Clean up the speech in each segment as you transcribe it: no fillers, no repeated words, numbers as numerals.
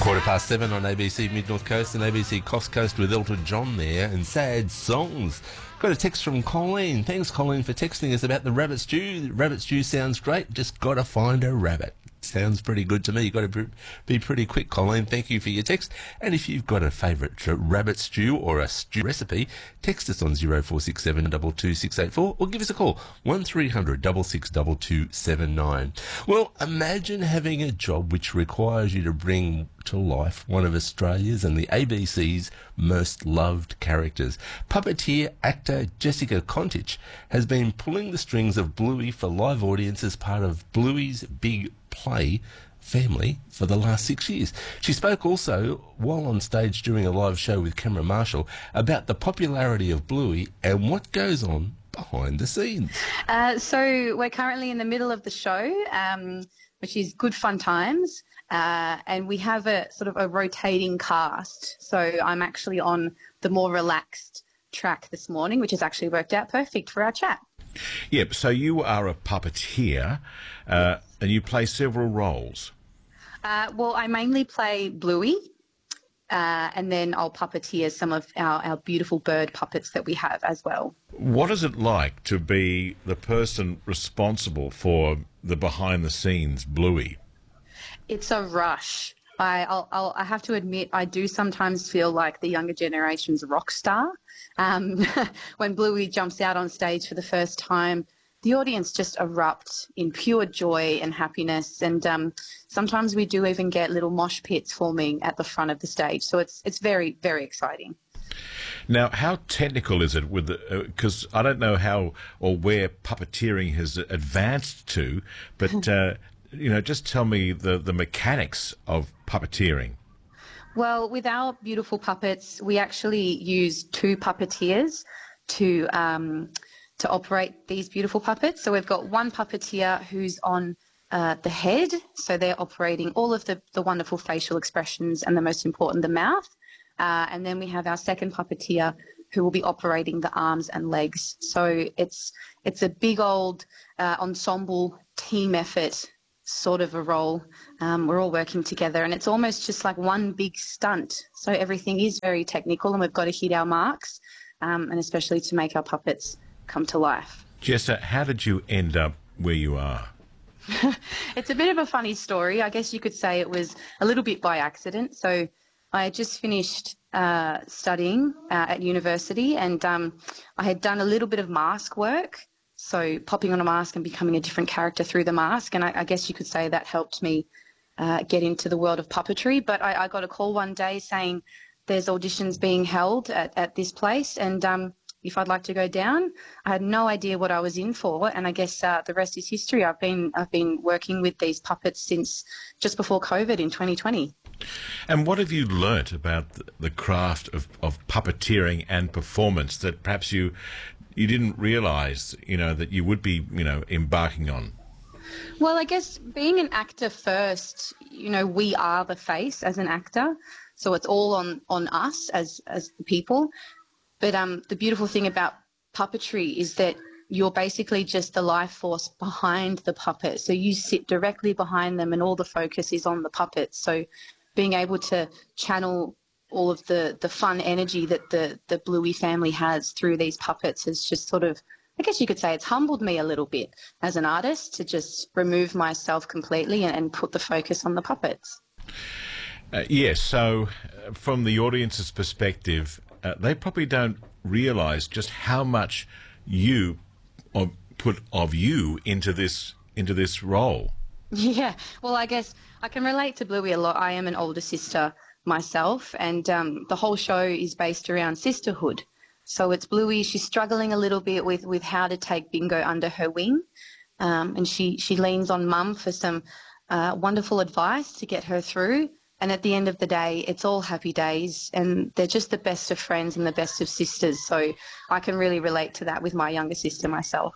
7:15 on ABC Mid-North Coast and ABC Coast Coast with Elton John there and Sad Songs. Got a text from Colleen. Thanks, Colleen, for texting us about the rabbit stew. Rabbit stew sounds great. Just got to find a rabbit. Sounds pretty good to me. You've got to be pretty quick, Colleen. Thank you for your text. And if you've got a favourite rabbit stew or a stew recipe, text us on 0467 22684 or give us a call 1300 662279. Well, imagine having a job which requires you to bring to life one of Australia's and the ABC's most loved characters. Puppeteer actor Jessica Kontich has been pulling the strings of Bluey for live audience as part of Bluey's Big Play family for the last 6 years. She spoke also while on stage during a live show with Cameron Marshall about the popularity of Bluey and what goes on behind the scenes. So we're currently in the middle of the show, which is good fun times, and we have a sort of a rotating cast. So I'm actually on the more relaxed track this morning, which has actually worked out perfect for our chat. Yep, so you are a puppeteer and you play several roles. Well, I mainly play Bluey, and then I'll puppeteer some of our beautiful bird puppets that we have as well. What is it like to be the person responsible for the behind-the-scenes Bluey? It's a rush. I have to admit, I do sometimes feel like the younger generation's rock star. When Bluey jumps out on stage for the first time, the audience just erupt in pure joy and happiness. And sometimes we do even get little mosh pits forming at the front of the stage. So it's very, very exciting. Now, how technical is it with because I don't know how or where puppeteering has advanced to, but just tell me the mechanics of puppeteering. Well, with our beautiful puppets, we actually use two puppeteers to operate these beautiful puppets. So we've got one puppeteer who's on the head, so they're operating all of the wonderful facial expressions and the most important, the mouth. And then we have our second puppeteer who will be operating the arms and legs. So it's a big old ensemble team effort sort of a role. We're all working together and it's almost just like one big stunt. So everything is very technical and we've got to hit our marks, and especially to make our puppets come to life. Jessa, how did you end up where you are? It's a bit of a funny story. I guess you could say it was a little bit by accident. So I had just finished studying at university and I had done a little bit of mask work. So popping on a mask and becoming a different character through the mask. And I guess you could say that helped me get into the world of puppetry. But I got a call one day saying there's auditions being held at this place and if I'd like to go down. I had no idea what I was in for. And I guess the rest is history. I've been working with these puppets since just before COVID in 2020. And what have you learnt about the craft of puppeteering and performance that perhaps you didn't realise, that you would be, embarking on? Well, I guess being an actor first, we are the face as an actor. So it's all on us as the people. But the beautiful thing about puppetry is that you're basically just the life force behind the puppet. So you sit directly behind them and all the focus is on the puppet. So being able to channel all of the fun energy that the Bluey family has through these puppets has just sort of, I guess you could say it's humbled me a little bit as an artist to just remove myself completely and put the focus on the puppets. Yes, so from the audience's perspective, they probably don't realise just how much you put of you into this role. Yeah, well, I guess I can relate to Bluey a lot. I am an older sister myself, and the whole show is based around sisterhood. So it's Bluey. She's struggling a little bit with how to take Bingo under her wing, and she leans on Mum for some wonderful advice to get her through. And at the end of the day, it's all happy days, and they're just the best of friends and the best of sisters. So I can really relate to that with my younger sister myself.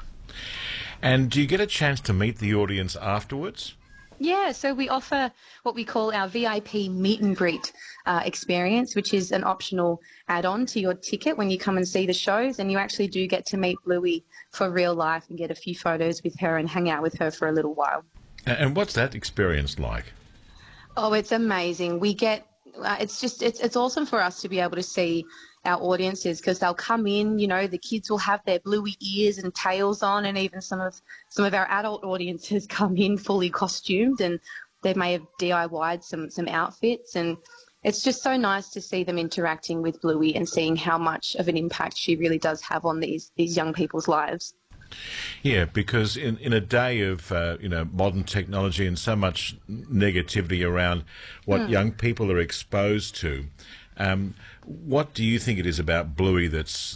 And do you get a chance to meet the audience afterwards? Yeah, so we offer what we call our VIP meet and greet experience, which is an optional add-on to your ticket when you come and see the shows, and you actually do get to meet Bluey for real life and get a few photos with her and hang out with her for a little while. And what's that experience like? Oh, it's amazing. We get it's awesome for us to be able to see our audiences because they'll come in, the kids will have their bluey ears and tails on, and even some of our adult audiences come in fully costumed, and they may have DIY'd some outfits, and it's just so nice to see them interacting with Bluey and seeing how much of an impact she really does have on these young people's lives. Yeah, because in a day of modern technology and so much negativity around what young people are exposed to, what do you think it is about Bluey that's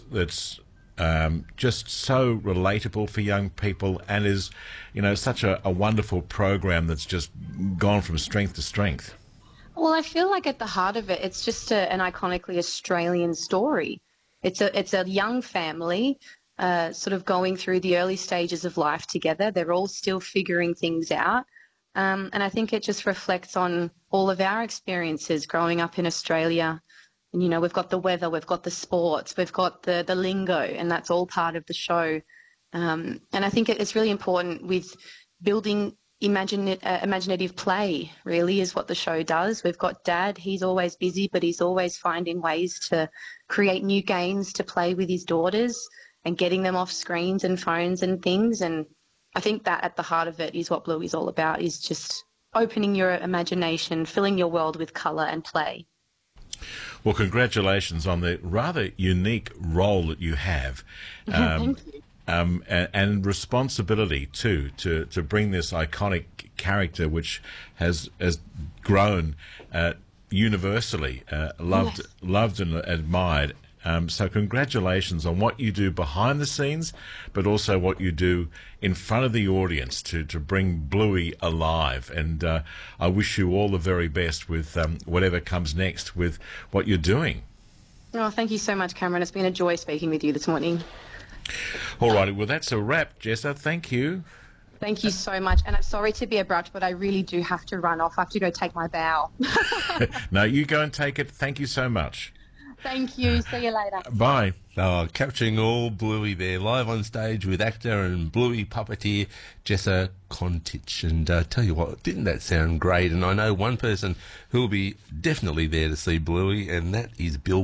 just so relatable for young people and is such a wonderful program that's just gone from strength to strength? Well, I feel like at the heart of it, it's just an iconically Australian story. It's a young family sort of going through the early stages of life together. They're all still figuring things out. And I think it just reflects on all of our experiences growing up in Australia. And, we've got the weather, we've got the sports, we've got the lingo, and that's all part of the show. And I think it's really important with building imaginative play, really, is what the show does. We've got Dad, he's always busy, but he's always finding ways to create new games to play with his daughters and getting them off screens and phones and things. And I think that at the heart of it is what Bluey's all about, is just opening your imagination, filling your world with colour and play. Well, congratulations on the rather unique role that you have. Thank you. And responsibility too to bring this iconic character, which has grown universally loved and admired. So congratulations on what you do behind the scenes, but also what you do in front of the audience to bring Bluey alive. And I wish you all the very best with whatever comes next with what you're doing. Oh, thank you so much, Cameron. It's been a joy speaking with you this morning. All righty, well, that's a wrap, Jessa. Thank you. Thank you so much. And I'm sorry to be abrupt, but I really do have to run off. I have to go take my bow. No, you go and take it. Thank you so much. Thank you. See you later. Bye. Oh, capturing all Bluey there, live on stage with actor and Bluey puppeteer Jessa Kontich. And tell you what, didn't that sound great? And I know one person who'll be definitely there to see Bluey, and that is Bill